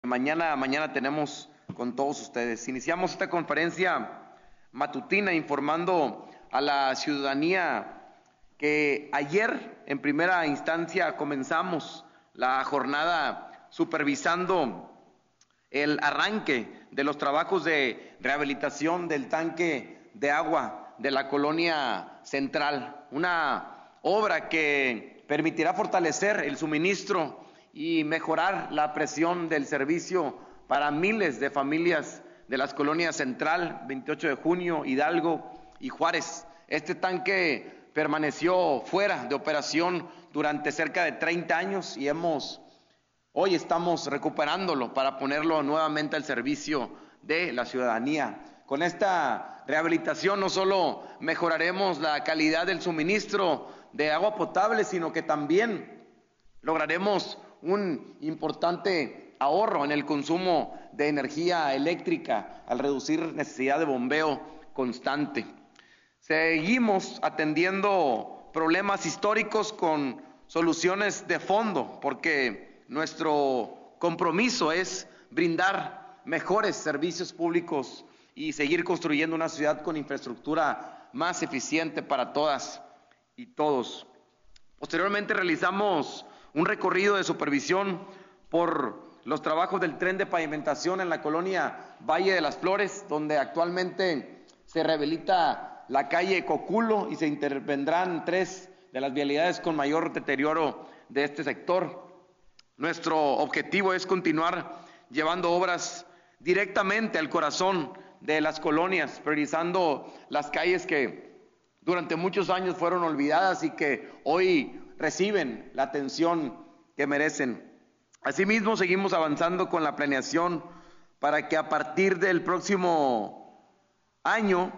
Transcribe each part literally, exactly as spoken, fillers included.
mañana, mañana tenemos con todos ustedes. Iniciamos esta conferencia matutina informando a la ciudadanía que ayer en primera instancia comenzamos la jornada supervisando el arranque de los trabajos de rehabilitación del tanque de agua de la colonia central, una obra que permitirá fortalecer el suministro y mejorar la presión del servicio para miles de familias de las colonias Central, veintiocho de junio, Hidalgo y Juárez. Este tanque permaneció fuera de operación durante cerca de treinta años y hemos, hoy estamos recuperándolo para ponerlo nuevamente al servicio de la ciudadanía. Con esta rehabilitación no solo mejoraremos la calidad del suministro de agua potable, sino que también lograremos un importante ahorro en el consumo de energía eléctrica al reducir necesidad de bombeo constante. Seguimos atendiendo problemas históricos con soluciones de fondo, porque nuestro compromiso es brindar mejores servicios públicos y seguir construyendo una ciudad con infraestructura más eficiente para todas y todos. Posteriormente realizamos un recorrido de supervisión por los trabajos del tren de pavimentación en la colonia Valle de las Flores, donde actualmente se rehabilita la calle Coculo y se intervendrán tres de las vialidades con mayor deterioro de este sector. Nuestro objetivo es continuar llevando obras directamente al corazón de las colonias, priorizando las calles que durante muchos años fueron olvidadas y que hoy reciben la atención que merecen. Asimismo, seguimos avanzando con la planeación para que a partir del próximo año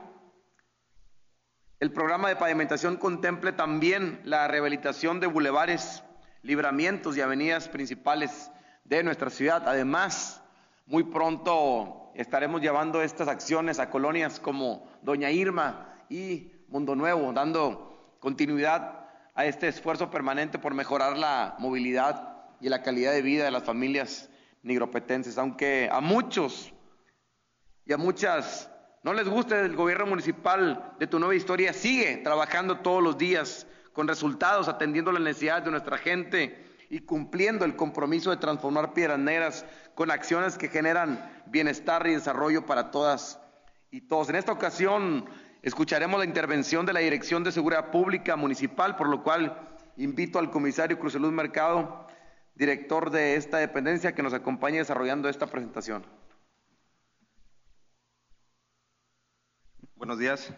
el programa de pavimentación contemple también la rehabilitación de bulevares, libramientos y avenidas principales de nuestra ciudad. Además, muy pronto estaremos llevando estas acciones a colonias como Doña Irma y Mundo Nuevo, dando continuidad a este esfuerzo permanente por mejorar la movilidad y la calidad de vida de las familias nigropetenses. Aunque a muchos y a muchas no les guste el gobierno municipal de Tu Nueva Historia, sigue trabajando todos los días con resultados, atendiendo las necesidades de nuestra gente y cumpliendo el compromiso de transformar Piedras Negras con acciones que generan bienestar y desarrollo para todas y todos. En esta ocasión escucharemos la intervención de la Dirección de Seguridad Pública Municipal, por lo cual invito al comisario Cruzeluz Mercado, director de esta dependencia, que nos acompañe desarrollando esta presentación. Buenos días.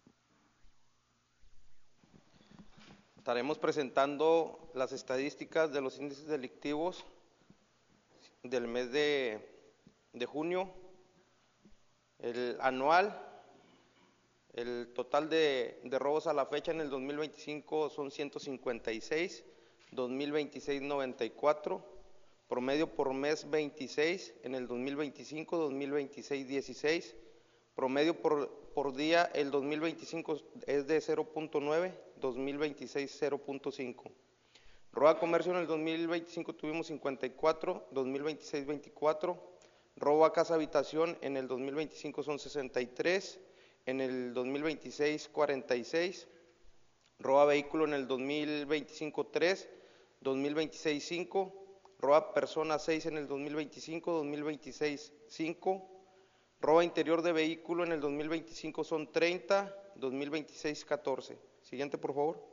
Estaremos presentando las estadísticas de los índices delictivos del mes de, de junio. El anual, el total de, de robos a la fecha en el dos mil veinticinco son ciento cincuenta y seis, dos mil veintiséis noventa y cuatro, promedio por mes veintiséis, en el dos mil veinticinco, dos mil veintiséis dieciséis, promedio por, por día el dos mil veinticinco es de cero punto nueve, dos mil veintiséis cero punto cinco. Robo a comercio en el dos mil veinticinco tuvimos cincuenta y cuatro, dos mil veintiséis veinticuatro, robo a casa habitación en el dos mil veinticinco son sesenta y tres, en el dos mil veintiséis cuarenta y seis, robo a vehículo en el dos mil veinticinco tres, dos mil veintiséis cinco, robo a persona seis en el dos mil veinticinco, dos mil veintiséis cinco, robo a interior de vehículo en el dos mil veinticinco son treinta, dos mil veintiséis catorce. Siguiente, por favor.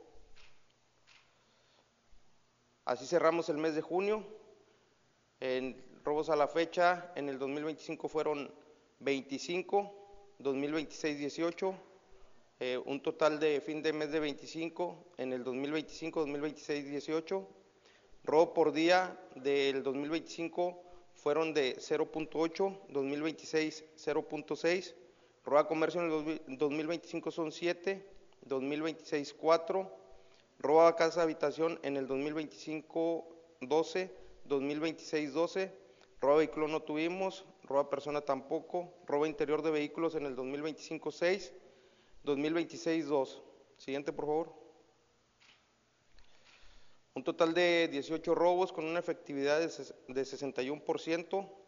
Así cerramos el mes de junio. En robos a la fecha en el dos mil veinticinco fueron veinticinco, dos mil veintiséis dieciocho, eh, un total de fin de mes de veinticinco, en el dos mil veinticinco, dos mil veintiséis dieciocho. Robo por día del dos mil veinticinco fueron de cero punto ocho, dos mil veintiséis cero punto seis, robo a comercio en el dos mil veinticinco son siete, dos mil veintiséis cuatro, robo a casa habitación en el dos mil veinticinco doce, dos mil veintiséis doce, robo a vehículo no tuvimos, robo a persona tampoco, robo interior de vehículos en el dos mil veinticinco seis, dos mil veintiséis dos. Siguiente, por favor. Un total de dieciocho robos con una efectividad de sesenta y uno por ciento.